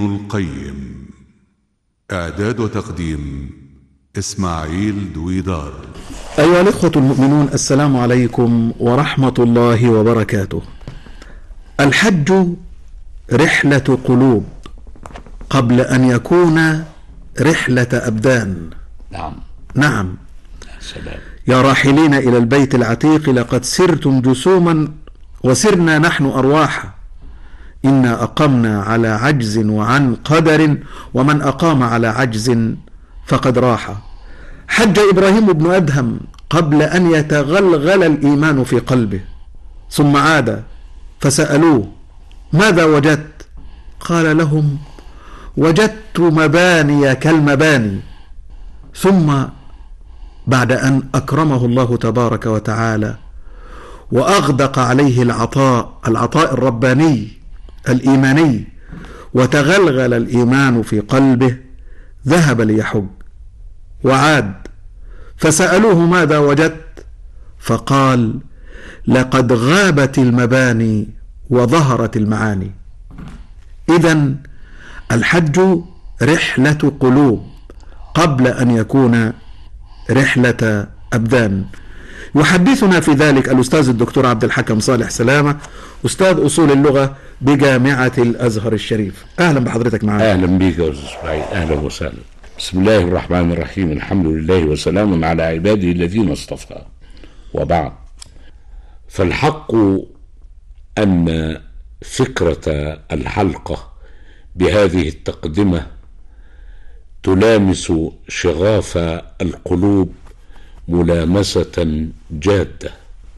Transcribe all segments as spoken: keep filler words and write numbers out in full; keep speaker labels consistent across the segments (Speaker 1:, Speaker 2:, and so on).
Speaker 1: القيم. إعداد وتقديم إسماعيل دويدار.
Speaker 2: أيها الإخوة المؤمنون، السلام عليكم ورحمة الله وبركاته. الحج رحلة قلوب قبل أن يكون رحلة أبدان.
Speaker 3: نعم
Speaker 2: نعم.
Speaker 3: سلام.
Speaker 2: يا راحلين إلى البيت العتيق، لقد سرتم جسوما وسرنا نحن أرواحا، إنا أقمنا على عجز وعن قدر، ومن أقام على عجز فقد راح. حج إبراهيم بن أدهم قبل أن يتغلغل الإيمان في قلبه، ثم عاد فسألوه ماذا وجدت؟ قال لهم وجدت مباني كالمباني. ثم بعد أن أكرمه الله تبارك وتعالى وأغدق عليه العطاء العطاء الرباني الإيماني وتغلغل الإيمان في قلبه، ذهب ليحج وعاد فسألوه ماذا وجدت؟ فقال لقد غابت المباني وظهرت المعاني. إذن الحج رحلة قلوب قبل أن يكون رحلة أبدان. يحدثنا في ذلك الأستاذ الدكتور عبد الحكم صالح سلامة، أستاذ أصول اللغة بجامعة الأزهر الشريف. أهلا بحضرتك معنا.
Speaker 3: أهلا بك يا أستاذ إسماعيل، أهلا وسهلا. بسم الله الرحمن الرحيم، الحمد لله وسلام على عباده الذين اصطفى، وبعد. فالحق أن فكرة الحلقة بهذه التقدمة تلامس شغاف القلوب ملامسة جادة.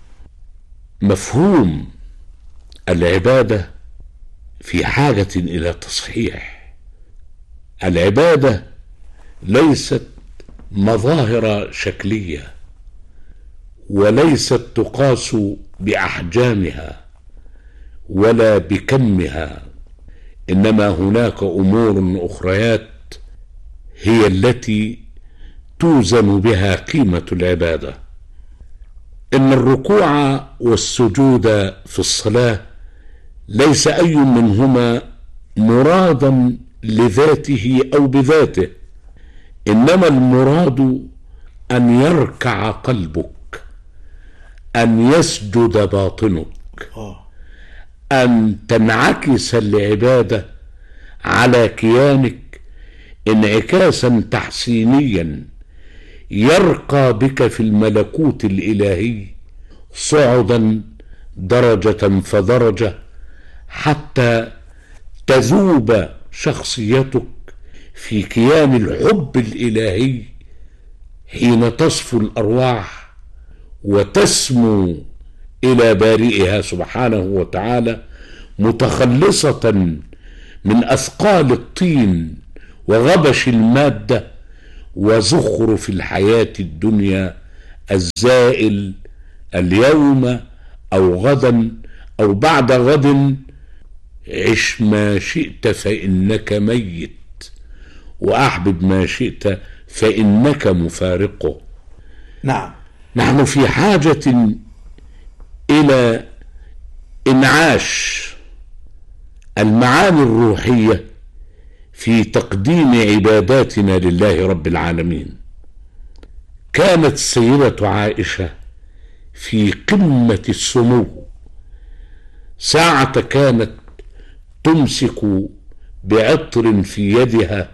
Speaker 3: مفهوم العبادة في حاجة إلى تصحيح. العبادة ليست مظاهر شكلية، وليست تقاس بأحجامها ولا بكمها، إنما هناك أمور أخريات هي التي توزن بها قيمة العبادة. إن الركوع والسجود في الصلاة ليس أي منهما مرادا لذاته أو بذاته، إنما المراد أن يركع قلبك، أن يسجد باطنك، أن تنعكس العبادة على كيانك انعكاسا تحسينيا يرقى بك في الملكوت الإلهي صعدا درجة فدرجة، حتى تذوب شخصيتك في كيان الحب الإلهي حين تصفو الأرواح وتسمو إلى بارئها سبحانه وتعالى، متخلصة من أثقال الطين وغبش المادة وزخرف الحياة الدنيا الزائل اليوم أو غدا أو بعد غد. عش ما شئت فإنك ميت، وأحبب ما شئت فإنك مفارقه.
Speaker 2: نعم.
Speaker 3: نحن في حاجة إلى إنعاش المعاني الروحية في تقديم عباداتنا لله رب العالمين. كانت السيدة عائشة في قمة السمو، ساعة كانت تمسك بعطر في يدها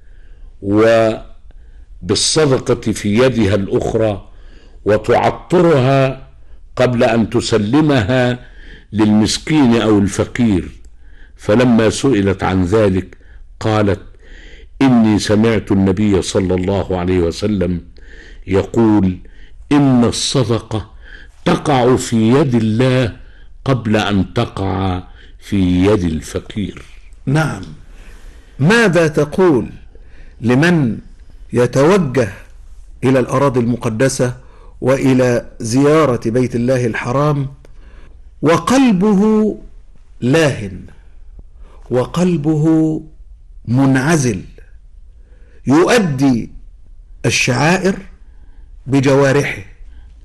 Speaker 3: وبالصدقة في يدها الأخرى وتعطرها قبل أن تسلمها للمسكين أو الفقير. فلما سئلت عن ذلك قالت إني سمعت النبي صلى الله عليه وسلم يقول إن الصدقة تقع في يد الله قبل أن تقع في يد الفقير.
Speaker 2: نعم. ماذا تقول لمن يتوجه إلى الأراضي المقدسة وإلى زيارة بيت الله الحرام وقلبه لاهن وقلبه منعزل، يؤدي الشعائر بجوارحه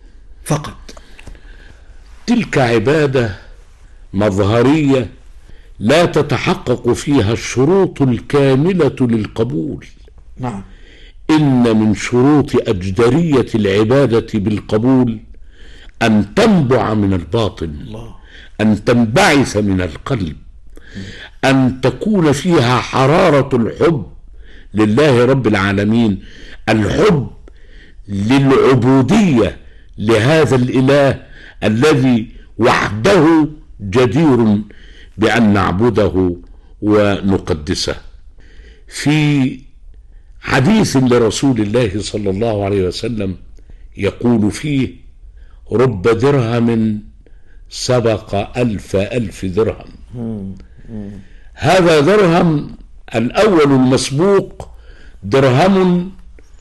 Speaker 2: فقط؟
Speaker 3: تلك عبادة مظهرية لا تتحقق فيها الشروط الكاملة للقبول.
Speaker 2: نعم.
Speaker 3: إن من شروط أجدرية العبادة بالقبول أن تنبع من الباطن،
Speaker 2: الله.
Speaker 3: أن تنبعث من القلب، أن تكون فيها حرارة الحب لله رب العالمين، الحب للعبودية لهذا الإله الذي وحده جدير بأن نعبده ونقدسه. في حديث لرسول الله صلى الله عليه وسلم يقول فيه: رب درهم سبق ألف ألف درهم. هذا درهم الأول المسبوق درهم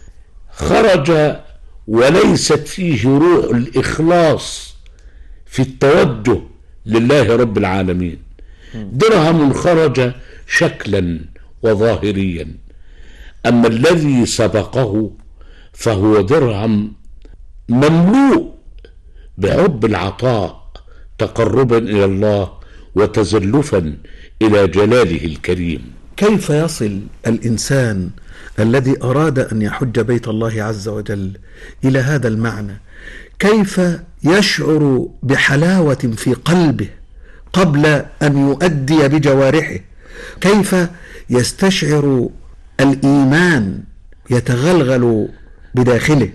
Speaker 3: خرج وليست فيه روح الإخلاص في التوجه لله رب العالمين، درهم خرج شكلا وظاهريا. أما الذي سبقه فهو درهم مملوء بحب العطاء تقربا إلى الله وتزلفا إلى جلاله الكريم.
Speaker 2: كيف يصل الإنسان الذي أراد أن يحج بيت الله عز وجل إلى هذا المعنى؟ كيف يشعر بحلاوة في قلبه قبل أن يؤدي بجوارحه؟ كيف يستشعر الإيمان يتغلغل بداخله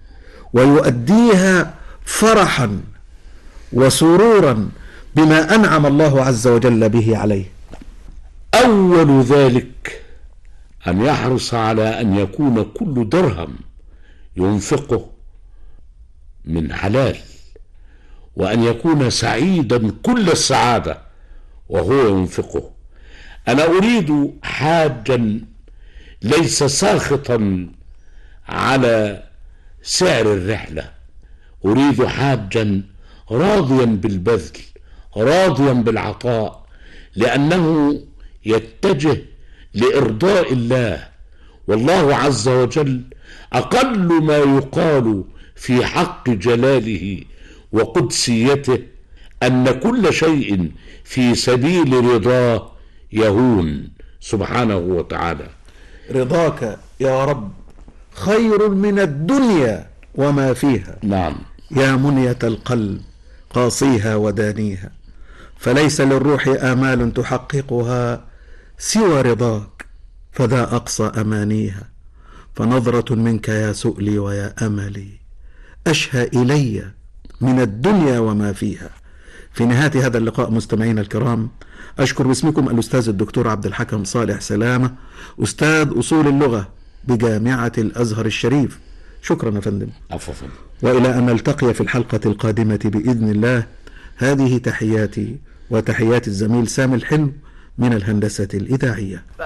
Speaker 2: ويؤديها فرحا وسرورا بما أنعم الله عز وجل به عليه؟
Speaker 3: أول ذلك أن يحرص على أن يكون كل درهم ينفقه من حلال، وأن يكون سعيدا كل السعادة وهو ينفقه. أنا أريد حاجا ليس ساخطا على سعر الرحلة، أريد حاجا راضيا بالبذل، راضيا بالعطاء، لأنه يتجه لإرضاء الله. والله عز وجل أقل ما يقال في حق جلاله وقدسيته أن كل شيء في سبيل رضاه يهون سبحانه وتعالى.
Speaker 2: رضاك يا رب خير من الدنيا وما فيها.
Speaker 3: نعم.
Speaker 2: يا منية القلب قاصيها ودانيها، فليس للروح آمال تحققها سوى رضاك، فذا أقصى أمانيها. فنظرة منك يا سؤلي ويا أملي أشهى إلي من الدنيا وما فيها. في نهاية هذا اللقاء مستمعين الكرام، أشكر باسمكم الأستاذ الدكتور عبد الحكم صالح سلامة، أستاذ أصول اللغة بجامعة الأزهر الشريف. شكرا يا فندم.
Speaker 3: عفوا.
Speaker 2: وإلى أن نلتقي في الحلقة القادمة بإذن الله، هذه تحياتي وتحيات الزميل سامي الحلو من الهندسة الإذاعية.